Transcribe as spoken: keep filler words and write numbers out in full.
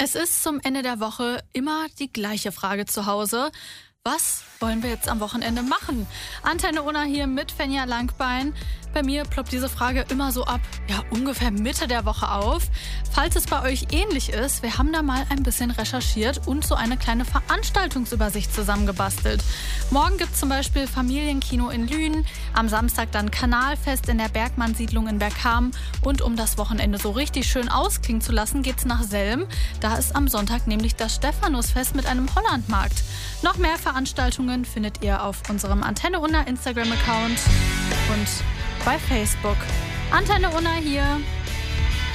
Es ist zum Ende der Woche immer die gleiche Frage zu Hause. Was wollen wir jetzt am Wochenende machen? Antenne Unna hier mit Fenja Langbein. Bei mir ploppt diese Frage immer so ab, ja, ungefähr Mitte der Woche auf. Falls es bei euch ähnlich ist, wir haben da mal ein bisschen recherchiert und so eine kleine Veranstaltungsübersicht zusammengebastelt. Morgen gibt es zum Beispiel Familienkino in Lünen, am Samstag dann Kanalfest in der Bergmann-Siedlung in Bergkamen und um das Wochenende so richtig schön ausklingen zu lassen, geht's nach Selm. Da ist am Sonntag nämlich das Stephanusfest mit einem Hollandmarkt. Noch mehr Veranstaltungen findet ihr auf unserem Antenne Unna Instagram-Account und bei Facebook. Antenne Unna hier.